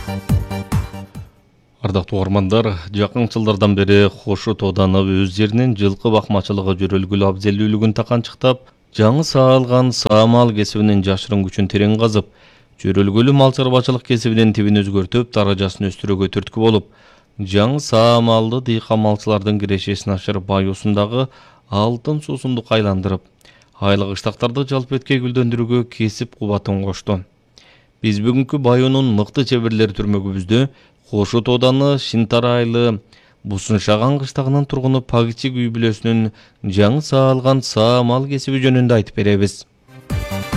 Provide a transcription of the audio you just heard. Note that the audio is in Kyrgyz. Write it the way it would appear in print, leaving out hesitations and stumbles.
Ардактуу угармандар, жакын жылдардан бери Кошо Тооданов өз жеринин жылкы бакмачылыгы жөрөлгүлүү абзелдүүлүгүн таканчыктап, жаңы саалган саамал кесибинин жашырын күчүн терең казып, жөрөлгүлүү мал чарбачылык кесибинин тибин өзгөртүп, даражасын өстүрүүгө түрткү болуп, жаңы саамалды дыйкан малчылардын кирешесин ашырып, баюусундагы алтын суусундукка айландырып, айлык ыштактарды жалпы эткей гүлдөндүрүүгө кесип кубатын кошту. Биз бүгүнкү баюунун мыкты чеберлери түрмөгүбүздө Кошо Тооданы Шинтара айылы Бусуншаган кыштагынын тургуну Пагичик үй бүлөсүнүн жаңы саалган саамал кесиби жөнүндө айтып беребиз.